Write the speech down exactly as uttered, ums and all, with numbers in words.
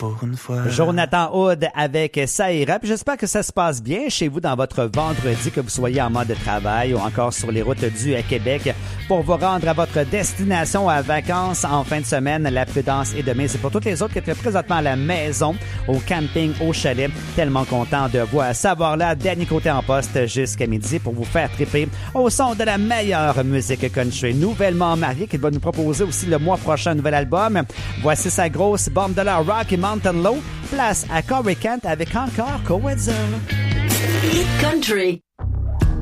pour une fois. Jonathan Hood avec Ça ira. Puis j'espère que ça se passe bien chez vous dans votre vendredi, que vous soyez en mode de travail ou encore sur les routes du Québec pour vous rendre à votre destination à vacances en fin de semaine. La prudence est de mise. C'est pour toutes les autres qui étaient présentement à la maison, au camping, au chalet. Tellement content de vous savoir là, dernier côté en poste jusqu'à midi pour vous faire triper au son de la meilleure musique country. Nouvellement marié qui va nous proposer aussi le mois prochain un nouvel album. Voici sa grosse bombe de la Rocky Mountain Low. Place à Corey Kent avec encore Coedza. Hit Country.